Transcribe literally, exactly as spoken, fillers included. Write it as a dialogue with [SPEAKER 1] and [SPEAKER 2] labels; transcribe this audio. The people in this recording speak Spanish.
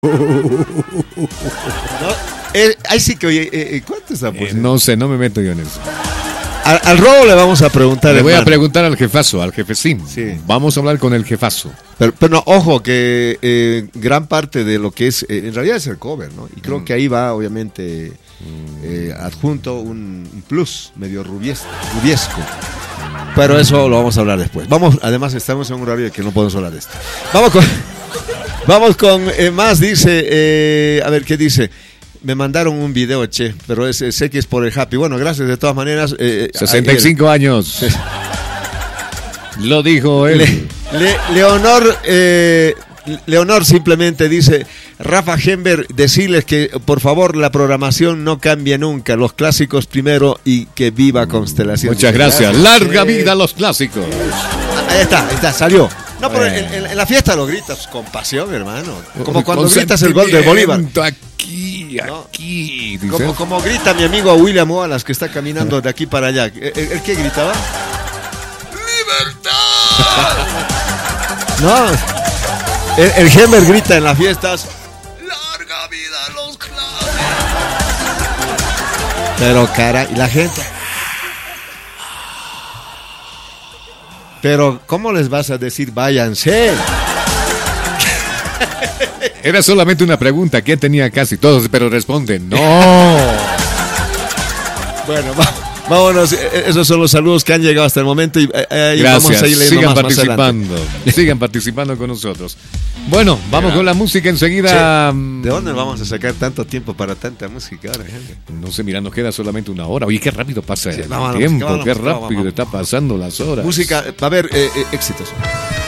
[SPEAKER 1] eh, ahí sí que oye, eh, ¿cuánto está?
[SPEAKER 2] Eh, no sé, no me meto yo en eso.
[SPEAKER 1] Al, al robo le vamos a preguntar.
[SPEAKER 2] Le voy
[SPEAKER 1] hermano.
[SPEAKER 2] a preguntar al jefazo, al jefecín.
[SPEAKER 1] Sí.
[SPEAKER 2] Vamos a hablar con el jefazo.
[SPEAKER 1] Pero, pero no, ojo, que eh, gran parte de lo que es, eh, en realidad es el cover, ¿no? Y creo mm. que ahí va, obviamente, eh, adjunto un, un plus medio rubies, rubiesco. Pero eso lo vamos a hablar después. Vamos, además estamos en un horario que no podemos hablar de esto. Vamos con, vamos con eh, más, dice, eh, a ver, ¿qué dice? Me mandaron un video, che, pero es, sé que es por el Happy. Bueno, gracias de todas maneras. Eh,
[SPEAKER 2] sesenta y cinco ayer. Años. Lo dijo él.
[SPEAKER 1] Le, Le, Leonor, eh, Leonor simplemente dice, Rafa Hember, decirles que por favor la programación no cambie nunca. Los clásicos primero y que viva Constelación.
[SPEAKER 2] Muchas gracias. gracias. Larga vida a los clásicos.
[SPEAKER 1] Ahí está, ahí está, salió. No, pero en, en, en la fiesta lo gritas con pasión, hermano. Como cuando gritas el gol de Bolívar.
[SPEAKER 2] Aquí, aquí.
[SPEAKER 1] ¿No? Como, como grita mi amigo William Wallace, que está caminando de aquí para allá. ¿El, el qué gritaba? ¡Libertad! No. El, el Hember grita en las fiestas. ¡Larga vida a los clásicos! Pero cara, y la gente. Pero, ¿cómo les vas a decir váyanse?
[SPEAKER 2] Era solamente una pregunta, ¿quién tenía casi todos? Pero responden, no.
[SPEAKER 1] Bueno, va, vámonos. Esos son los saludos que han llegado hasta el momento. Y, eh,
[SPEAKER 2] Gracias,
[SPEAKER 1] vamos a ir
[SPEAKER 2] sigan
[SPEAKER 1] más,
[SPEAKER 2] participando.
[SPEAKER 1] Más
[SPEAKER 2] sigan participando con nosotros. Bueno, vamos Mira. con la música enseguida.
[SPEAKER 1] Sí. ¿De dónde vamos a sacar tanto tiempo para tanta música ahora, gente?
[SPEAKER 2] No sé, mira, nos queda solamente una hora. Oye, qué rápido pasa sí, el
[SPEAKER 1] vámonos,
[SPEAKER 2] tiempo,
[SPEAKER 1] vámonos,
[SPEAKER 2] qué
[SPEAKER 1] vámonos,
[SPEAKER 2] rápido
[SPEAKER 1] vámonos.
[SPEAKER 2] está pasando las horas.
[SPEAKER 1] Música, a ver, eh, eh, éxitos.